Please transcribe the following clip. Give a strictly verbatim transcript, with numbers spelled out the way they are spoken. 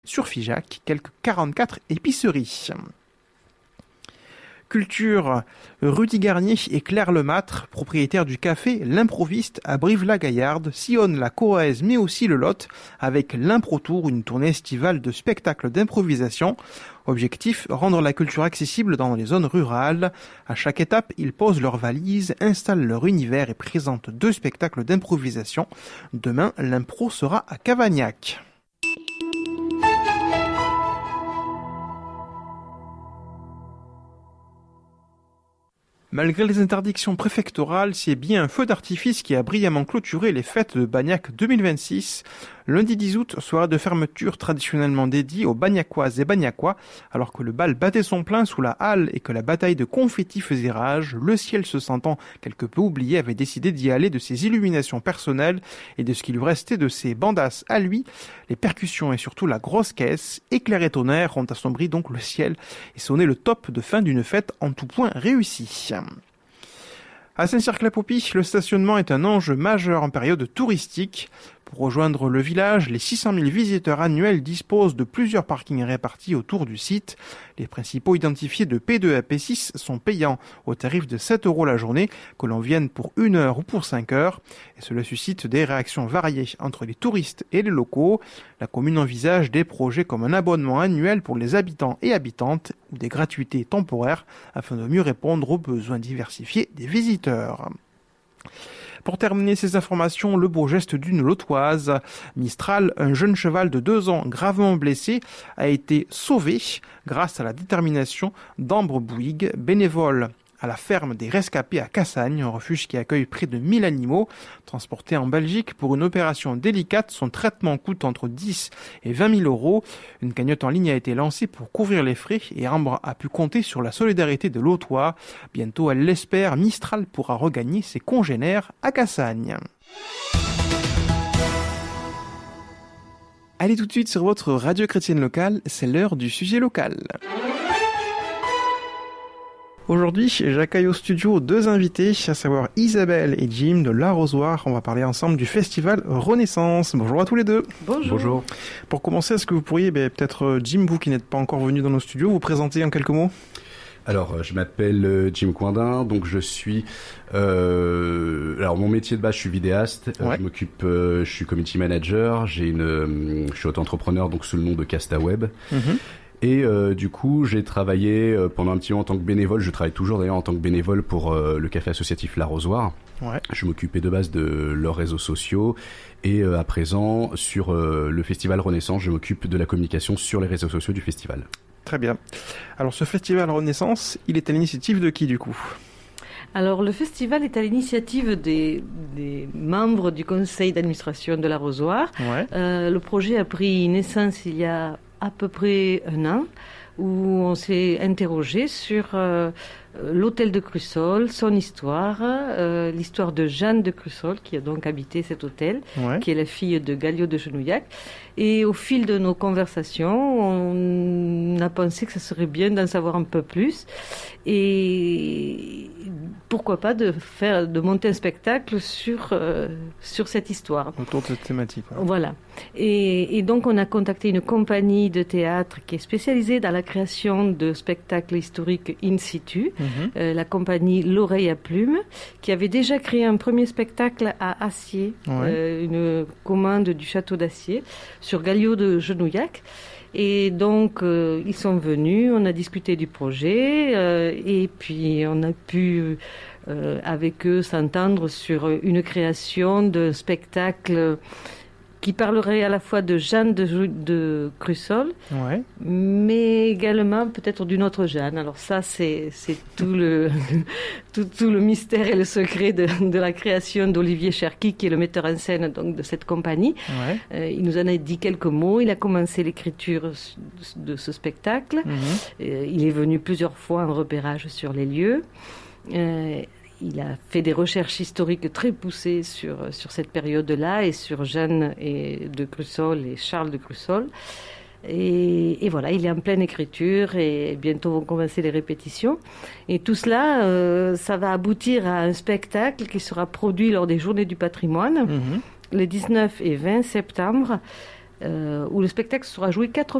Sur Figeac, quelques quarante-quatre épiceries. Culture, Rudy Garnier et Claire Lemâtre, propriétaires du café L'Improviste à Brive-la-Gaillarde, sillonnent la Corrèze mais aussi le Lot avec l'Impro Tour, une tournée estivale de spectacles d'improvisation. Objectif, rendre la culture accessible dans les zones rurales. À chaque étape, ils posent leurs valises, installent leur univers et présentent deux spectacles d'improvisation. Demain, l'impro sera à Cavagnac. Malgré les interdictions préfectorales, c'est bien un feu d'artifice qui a brillamment clôturé les fêtes de Bagnac deux mille vingt-six. Lundi dix août, soirée de fermeture traditionnellement dédiée aux Bagnacoises et Bagnacois, alors que le bal battait son plein sous la halle et que la bataille de confettis faisait rage, le ciel se sentant quelque peu oublié avait décidé d'y aller de ses illuminations personnelles et de ce qui lui restait de ses bandasses à lui. Les percussions et surtout la grosse caisse, éclair et tonnerre, ont assombri donc le ciel et sonné le top de fin d'une fête en tout point réussie. À Saint-Cirq-la-Popie, le stationnement est un enjeu majeur en période touristique. Pour rejoindre le village, les six cent mille visiteurs annuels disposent de plusieurs parkings répartis autour du site. Les principaux identifiés de P deux à P six sont payants au tarif de sept euros la journée, que l'on vienne pour une heure ou pour cinq heures. Et cela suscite des réactions variées entre les touristes et les locaux. La commune envisage des projets comme un abonnement annuel pour les habitants et habitantes ou des gratuités temporaires afin de mieux répondre aux besoins diversifiés des visiteurs. Pour terminer ces informations, le beau geste d'une lotoise. Mistral, un jeune cheval de deux ans gravement blessé, a été sauvé grâce à la détermination d'Ambre Bouygues, bénévole à la ferme des Rescapés à Cassagne, un refuge qui accueille près de mille animaux. Transportés en Belgique pour une opération délicate, son traitement coûte entre dix et vingt mille euros. Une cagnotte en ligne a été lancée pour couvrir les frais et Ambre a pu compter sur la solidarité de l'Autois. Bientôt, elle l'espère, Mistral pourra regagner ses congénères à Cassagne. Allez tout de suite sur votre radio chrétienne locale, c'est l'heure du sujet local. Aujourd'hui, j'accueille au studio deux invités, à savoir Isabelle et Jim de l'Arrosoir. On va parler ensemble du festival Renaissance. Bonjour à tous les deux. Bonjour. Bonjour. Pour commencer, est-ce que vous pourriez, ben, peut-être Jim, vous qui n'êtes pas encore venu dans nos studios, vous présenter en quelques mots ? Alors, je m'appelle Jim Coindin, donc je suis... Euh, alors, mon métier de base, je suis vidéaste. Ouais. Je m'occupe... Euh, je suis community manager. J'ai une... Euh, je suis auto-entrepreneur, donc sous le nom de CastaWeb. Mm-hmm. Et euh, du coup, j'ai travaillé euh, pendant un petit moment en tant que bénévole. Je travaille toujours d'ailleurs en tant que bénévole pour euh, le café associatif L'Arrosoir. Ouais. Je m'occupais de base de leurs réseaux sociaux. Et euh, à présent, sur euh, le festival Renaissance, je m'occupe de la communication sur les réseaux sociaux du festival. Très bien. Alors, ce festival Renaissance, il est à l'initiative de qui, du coup ? Alors, le festival est à l'initiative des, des membres du conseil d'administration de l'Arrosoir. Ouais. Euh, le projet a pris naissance il y a à peu près un an, où on s'est interrogé sur euh, l'hôtel de Crussol, son histoire, euh, l'histoire de Jeanne de Crussol, qui a donc habité cet hôtel, ouais. qui est la fille de Gallio de Genouillac. Et au fil de nos conversations, on a pensé que ça serait bien d'en savoir un peu plus. Et pourquoi pas de faire, de monter un spectacle sur, euh, sur cette histoire. Autour de cette thématique. Ouais. Voilà. Et, et donc, on a contacté une compagnie de théâtre qui est spécialisée dans la création de spectacles historiques in situ, mm-hmm. euh, la compagnie L'Oreille à Plume, qui avait déjà créé un premier spectacle à Acier, ouais. euh, une commande du château d'Acier, sur Gallio de Genouillac. Et donc, euh, ils sont venus, on a discuté du projet, euh, et puis on a pu, euh, avec eux, s'entendre sur une création de spectacle qui parlerait à la fois de Jeanne de, de Crussol, ouais. mais également peut-être d'une autre Jeanne. Alors ça, c'est, c'est tout, le, tout, tout le mystère et le secret de, de la création d'Olivier Cherki, qui est le metteur en scène donc, de cette compagnie. Ouais. Euh, il nous en a dit quelques mots. Il a commencé l'écriture de ce spectacle. Mm-hmm. Euh, il est venu plusieurs fois en repérage sur les lieux. Euh, Il a fait des recherches historiques très poussées sur, sur cette période-là et sur Jeanne et de Crussol et Charles de Crussol. Et, et voilà, il est en pleine écriture et bientôt vont commencer les répétitions. Et tout cela, euh, ça va aboutir à un spectacle qui sera produit lors des Journées du patrimoine, mmh. le dix-neuf et vingt septembre, euh, où le spectacle sera joué quatre